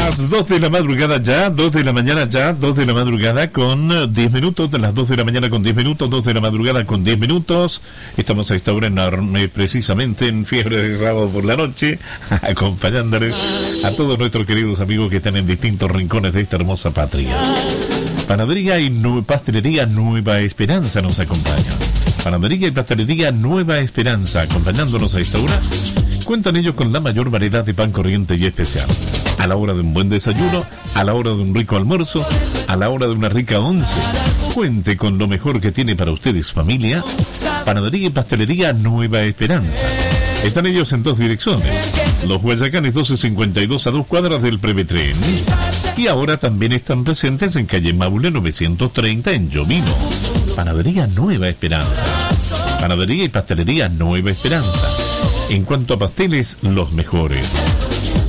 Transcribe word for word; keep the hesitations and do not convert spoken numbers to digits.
las dos de la madrugada ya, dos de la mañana ya, dos de la madrugada con diez minutos, de las dos de la mañana con diez minutos, dos de la madrugada con diez minutos. Estamos a esta hora enorme, precisamente en fiebre de sábado por la noche, acompañándoles a todos nuestros queridos amigos que están en distintos rincones de esta hermosa patria. Panadería y nu- Pastelería Nueva Esperanza nos acompaña. Panadería y Pastelería Nueva Esperanza, acompañándonos a esta hora. Cuentan ellos con la mayor variedad de pan corriente y especial. A la hora de un buen desayuno, a la hora de un rico almuerzo, a la hora de una rica once. Cuente con lo mejor que tiene para ustedes, familia. Panadería y Pastelería Nueva Esperanza. Están ellos en dos direcciones. Los Guayacanes doce cincuenta y dos, a dos cuadras del Prevetren. Y ahora también están presentes en calle Maule novecientos treinta en Yomino. Panadería Nueva Esperanza. Panadería y Pastelería Nueva Esperanza. En cuanto a pasteles, los mejores.